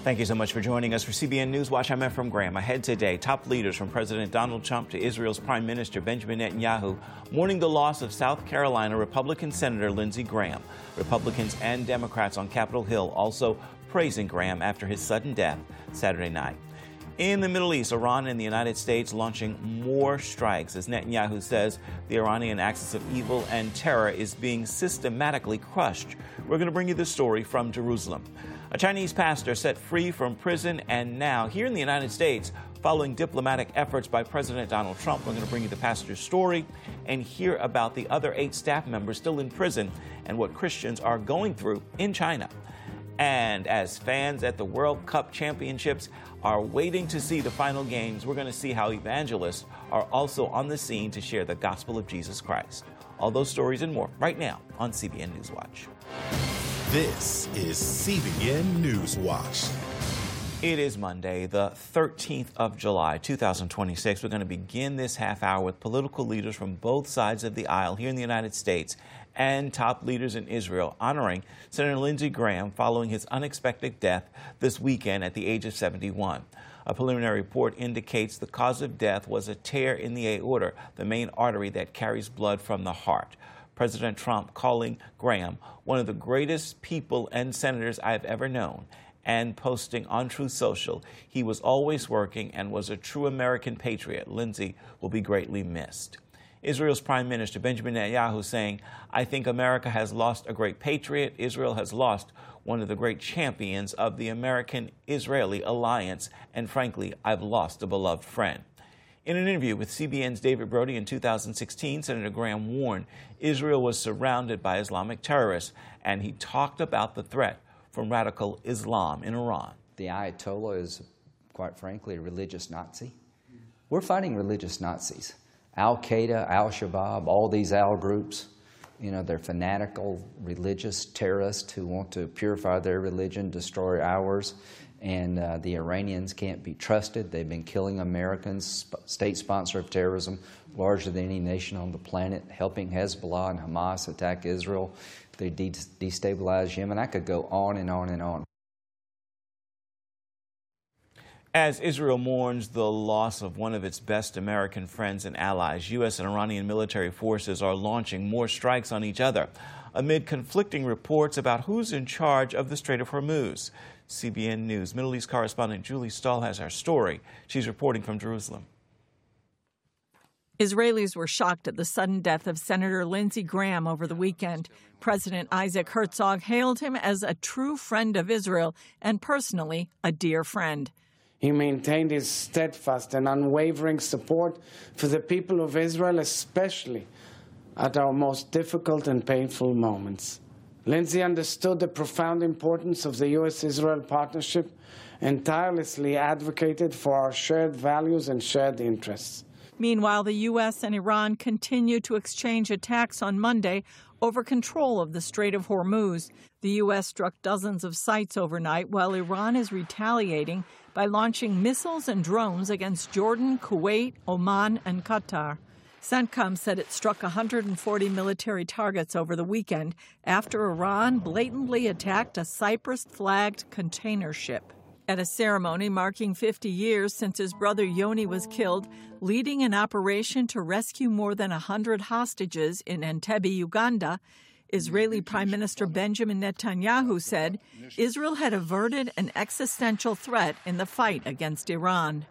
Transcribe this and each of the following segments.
Thank you so much for joining us for CBN Newswatch. I'm Efrem Graham. Ahead today, top leaders from President Donald Trump to Israel's Prime Minister Benjamin Netanyahu mourning the loss of South Carolina Republican Senator Lindsey Graham. Republicans and Democrats on Capitol Hill also praising Graham after his sudden death Saturday night. In the Middle East, Iran and the United States launching more strikes as Netanyahu says the Iranian axis of evil and terror is being systematically crushed. We're going to bring you this story from Jerusalem. A Chinese pastor set free from prison, and now here in the United States, following diplomatic efforts by President Donald Trump, we're going to bring you the pastor's story and hear about the other 8 staff members still in prison and what Christians are going through in China. And as fans at the World Cup Championships are waiting to see the final games, we're going to see how evangelists are also on the scene to share the gospel of Jesus Christ. All those stories and more right now on CBN Newswatch. This is CBN Newswatch. It is Monday, the 13th of July, 2026. We're going to begin this half hour with political leaders from both sides of the aisle here in the United States and top leaders in Israel honoring Senator Lindsey Graham following his unexpected death this weekend at the age of 71. A preliminary report indicates the cause of death was a tear in the aorta, the main artery that carries blood from the heart. President Trump calling Graham one of the greatest people and senators I've ever known, and posting on Truth Social, he was always working and was a true American patriot. Lindsey will be greatly missed. Israel's Prime Minister Benjamin Netanyahu saying, I think America has lost a great patriot. Israel has lost one of the great champions of the American-Israeli alliance. And frankly, I've lost a beloved friend. In an interview with CBN's David Brody in 2016, Senator Graham warned Israel was surrounded by Islamic terrorists, and he talked about the threat from radical Islam in Iran. The Ayatollah is, quite frankly, a religious Nazi. We're fighting religious Nazis. Al-Qaeda, Al-Shabaab, all these Al groups, they're fanatical religious terrorists who want to purify their religion, destroy ours. And the Iranians can't be trusted. They've been killing Americans, state sponsor of terrorism, larger than any nation on the planet, helping Hezbollah and Hamas attack Israel. They destabilize Yemen. I could go on and on and on. As Israel mourns the loss of one of its best American friends and allies, U.S. and Iranian military forces are launching more strikes on each other amid conflicting reports about who's in charge of the Strait of Hormuz. CBN News Middle East correspondent Julie Stahl has our story. She's reporting from Jerusalem. Israelis were shocked at the sudden death of Senator Lindsey Graham over the weekend. President Isaac Herzog hailed him as a true friend of Israel and personally a dear friend. He maintained his steadfast and unwavering support for the people of Israel, especially at our most difficult and painful moments. Lindsey understood the profound importance of the U.S.-Israel partnership and tirelessly advocated for our shared values and shared interests. Meanwhile, the U.S. and Iran continue to exchange attacks on Monday over control of the Strait of Hormuz. The U.S. struck dozens of sites overnight, while Iran is retaliating by launching missiles and drones against Jordan, Kuwait, Oman, and Qatar. CENTCOM said it struck 140 military targets over the weekend after Iran blatantly attacked a Cyprus-flagged container ship. At a ceremony marking 50 years since his brother Yoni was killed, leading an operation to rescue more than 100 hostages in Entebbe, Uganda, Israeli Prime Minister Benjamin Netanyahu said Israel had averted an existential threat in the fight against Iran.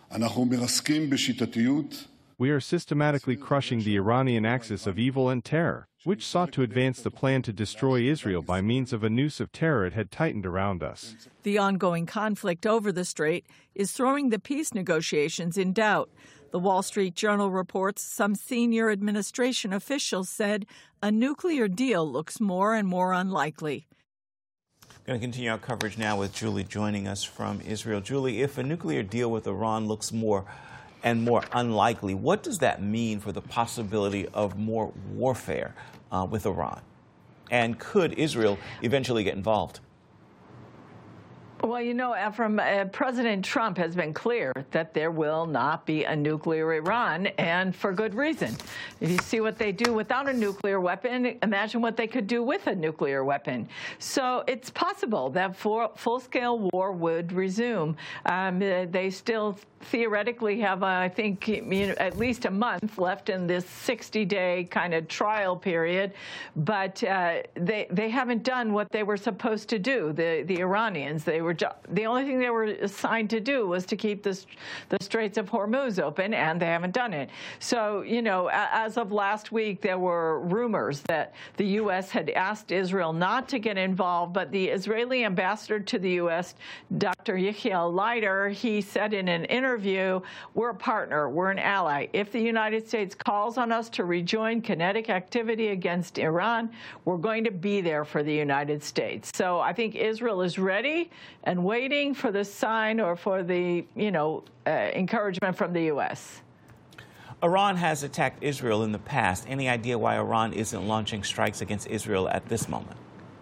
We are systematically crushing the Iranian axis of evil and terror, which sought to advance the plan to destroy Israel by means of a noose of terror it had tightened around us. The ongoing conflict over the strait is throwing the peace negotiations in doubt. The Wall Street Journal reports some senior administration officials said a nuclear deal looks more and more unlikely. We're going to continue our coverage now with Julie joining us from Israel. Julie, if a nuclear deal with Iran looks more and more unlikely, what does that mean for the possibility of more warfare with Iran? And could Israel eventually get involved? Well, you know, Ephraim, President Trump has been clear that there will not be a nuclear Iran, and for good reason. If you see what they do without a nuclear weapon, imagine what they could do with a nuclear weapon. So it's possible that full-scale war would resume. They still theoretically have, I think, at least a month left in this 60-day kind of trial period, but they haven't done what they were supposed to do. The Iranians, the only thing they were assigned to do was to keep the Straits of Hormuz open, and they haven't done it. So, you know, as of last week, there were rumors that the U.S. had asked Israel not to get involved, but the Israeli ambassador to the U.S., Dr. Yechiel Leiter, he said in an interview, we're a partner, we're an ally. If the United States calls on us to rejoin kinetic activity against Iran, we're going to be there for the United States. So I think Israel is ready and waiting for the sign or for the, encouragement from the U.S. Iran has attacked Israel in the past. Any idea why Iran isn't launching strikes against Israel at this moment?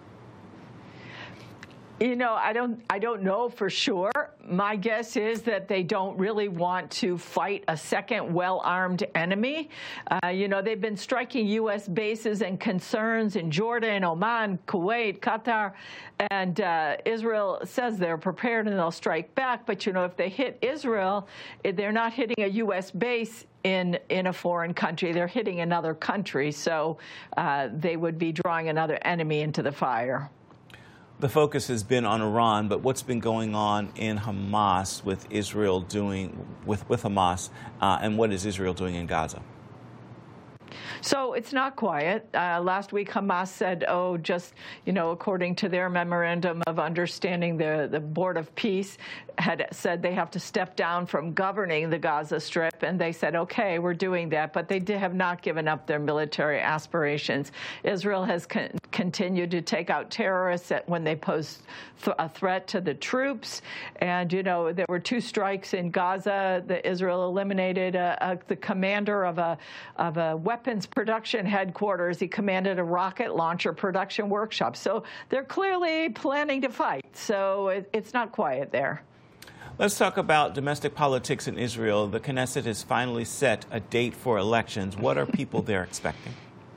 You know, I don't know for sure. My guess is that they don't really want to fight a second well-armed enemy. They've been striking U.S. bases and concerns in Jordan, Oman, Kuwait, Qatar, and Israel says they're prepared and they'll strike back. But, if they hit Israel, they're not hitting a U.S. base in a foreign country. They're hitting another country, so they would be drawing another enemy into the fire. The focus has been on Iran, but what's been going on in Hamas with Israel doing with Hamas, and what is Israel doing in Gaza? So it's not quiet. Last week, Hamas said, according to their memorandum of understanding, the Board of Peace had said they have to step down from governing the Gaza Strip, and they said, okay, we're doing that, but they have not given up their military aspirations. Israel has continued to take out terrorists when they pose a threat to the troops, and, there were 2 strikes in Gaza. Israel eliminated the commander of a weapons production headquarters. He commanded a rocket launcher production workshop. So they're clearly planning to fight. So it's not quiet there. Let's talk about domestic politics in Israel. The Knesset has finally set a date for elections. What are people there expecting?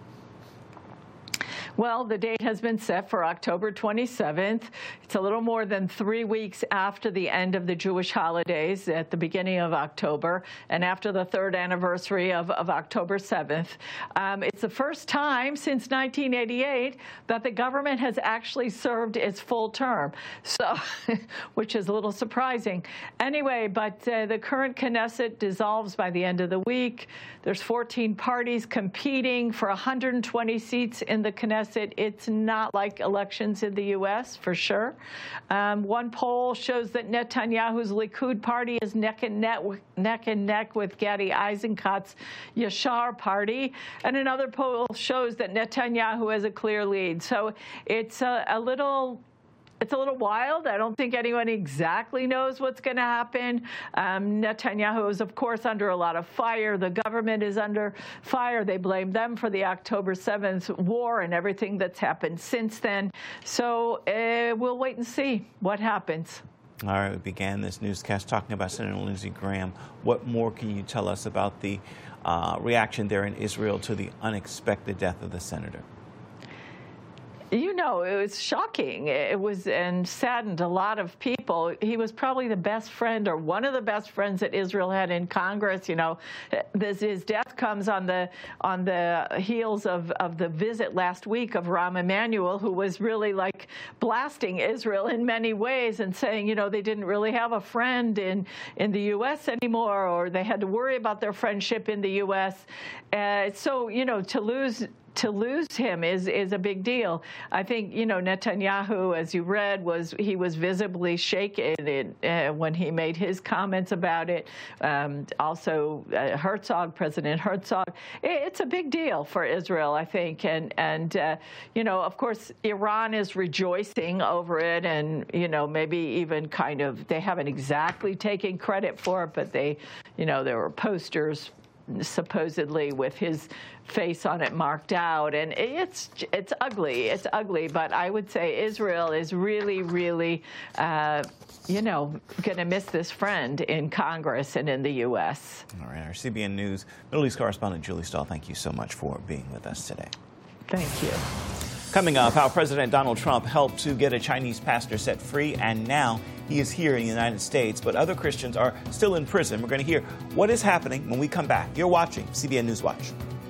Well, the date has been set for October 27th. It's a little more than 3 weeks after the end of the Jewish holidays at the beginning of October and after the 3rd anniversary of October 7th. It's the first time since 1988 that the government has actually served its full term, so which is a little surprising. Anyway, but the current Knesset dissolves by the end of the week. There's 14 parties competing for 120 seats in the Knesset. It's not like elections in the U.S., for sure. One poll shows that Netanyahu's Likud party is neck and neck with Gadi Eisenkot's Yashar party, and another poll shows that Netanyahu has a clear lead. So it's a little wild. I don't think anyone exactly knows what's going to happen. Netanyahu is, of course, under a lot of fire. The government is under fire. They blame them for the October 7th war and everything that's happened since then. So we'll wait and see what happens. All right, we began this newscast talking about Senator Lindsey Graham. What more can you tell us about the reaction there in Israel to the unexpected death of the senator? It was shocking. It was and saddened a lot of people. He was probably the best friend or one of the best friends that Israel had in Congress. His death comes on the heels of the visit last week of Rahm Emanuel, who was really like blasting Israel in many ways and saying, they didn't really have a friend in the U.S. anymore, or they had to worry about their friendship in the U.S. To lose him is a big deal. I think, Netanyahu, as you read, was visibly shaken when he made his comments about it. Also, President Herzog. It's a big deal for Israel, I think. And of course, Iran is rejoicing over it, and, maybe even they haven't exactly taken credit for it, but there were posters supposedly with his face on it marked out, and it's ugly. It's ugly, but I would say Israel is really, really, going to miss this friend in Congress and in the U.S. All right, our CBN News Middle East correspondent Julie Stahl, thank you so much for being with us today. Thank you. Coming up, how President Donald Trump helped to get a Chinese pastor set free, and now he is here in the United States, but other Christians are still in prison. We're going to hear what is happening when we come back. You're watching CBN News Watch.